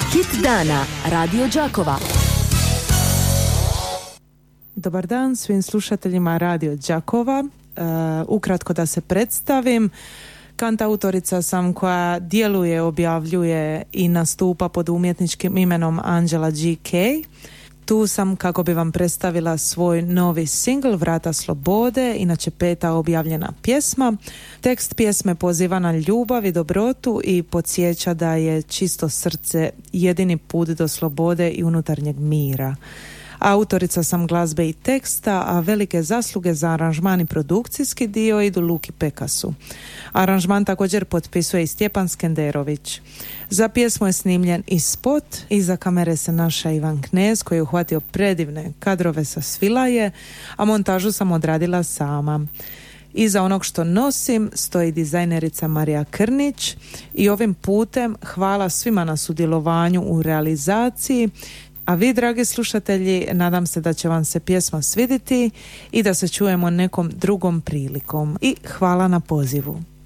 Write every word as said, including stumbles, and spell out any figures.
Hit dana Radio Đakova. Dobar dan svim slušateljima Radio Đakova. Uh, ukratko da se predstavim. Kantautorica sam koja djeluje, objavljuje i nastupa pod umjetničkim imenom Angela G K. Tu sam kako bi vam predstavila svoj novi singl Vrata slobode, inače peta objavljena pjesma. Tekst pjesme poziva na ljubav i dobrotu i podsjeća da je čisto srce jedini put do slobode i unutarnjeg mira. Autorica sam glazbe i teksta, a velike zasluge za aranžman i produkcijski dio idu Luki Pekasu. Aranžman također potpisuje i Stjepan Skenderović. Za pjesmu je snimljen i spot, iza kamere se naša Ivan Knez koji je uhvatio predivne kadrove sa Svilaje, a montažu sam odradila sama. Iza onog što nosim stoji dizajnerica Marija Krnić i ovim putem hvala svima na sudjelovanju u realizaciji. A vi, dragi slušatelji, nadam se da će vam se pjesma svidjeti i da se čujemo nekom drugom prilikom. I hvala na pozivu.